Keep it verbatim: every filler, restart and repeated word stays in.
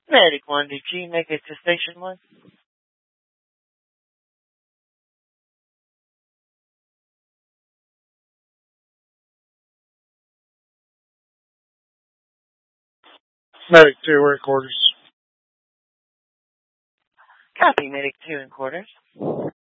Medic one, did you make it to station one? Medic two, we're at quarters. Copy, Medic two in quarters.